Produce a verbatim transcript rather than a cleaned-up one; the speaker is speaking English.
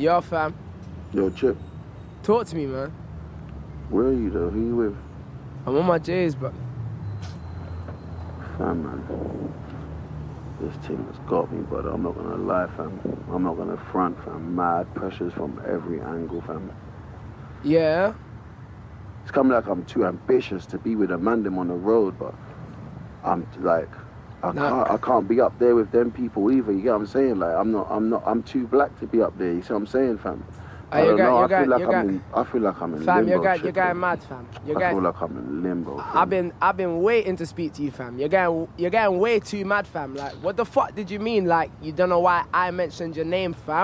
Yo, fam. Yo, Chip. Talk to me, man. Where are you, though? Who you with? I'm on my J's, bro. Fam, man. This thing has got me, but I'm not gonna lie, fam. I'm not gonna front, fam. Mad pressures from every angle, fam. Yeah? It's coming like I'm too ambitious to be with a man them on the road, but I'm like, I Nah. can't, I can't be up there with them people either. You get what I'm saying? Like, I'm not, I'm not, I'm too black to be up there. You see what I'm saying, fam? Oh, I you don't got- know. you I got- feel like you I'm got- in. I feel like I'm in Fam, limbo. you're, going, shit, you're going fam. mad, fam. You're I going, feel like I'm in limbo. Fam. I've been I've been waiting to speak to you, fam. You're going you're going way too mad, fam. Like, what the fuck did you mean? Like, you don't know why I mentioned your name, fam?